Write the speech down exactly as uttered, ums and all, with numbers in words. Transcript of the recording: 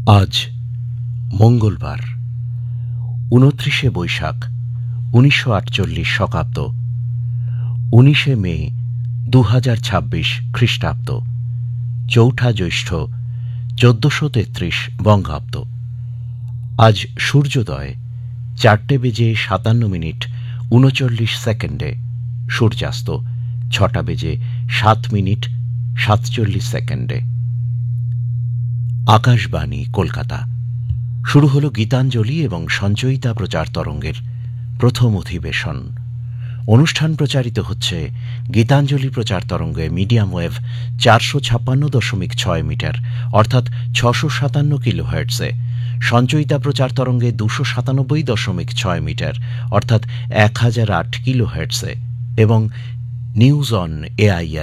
আজ মঙ্গলবার উনত্রিশে বৈশাখ উনিশশো আটচল্লিশ শকাব্দ, উনিশে মে দু হাজার ছাব্বিশ খ্রিস্টাব্দ, চৌঠা জ্যৈষ্ঠ চোদ্দশো তেত্রিশ বঙ্গাব্দ। আজ সূর্যোদয় চারটে বেজে সাতান্ন মিনিট উনচল্লিশ সেকেন্ডে, সূর্যাস্ত ছটা বেজে সাত মিনিট সাতচল্লিশ সেকেন্ডে। আকাশবাণী কলকাতা। শুরু হল গীতাঞ্জলি এবং সঞ্চয়িতা প্রচার তরঙ্গের প্রথম অধিবেশন। অনুষ্ঠান প্রচারিত হচ্ছে গীতাঞ্জলি প্রচার তরঙ্গে মিডিয়াম ওয়েভ চারশো ছাপ্পান্ন দশমিক ছয় মিটার অর্থাৎ ছশো সাতান্ন কিলো হার্টসে, সঞ্চয়িতা প্রচার তরঙ্গে দুশো সাতানব্বই দশমিক ছয় মিটার অর্থাৎ এক হাজার আট কিলো হার্টসে এবং নিউজ অন এআইআর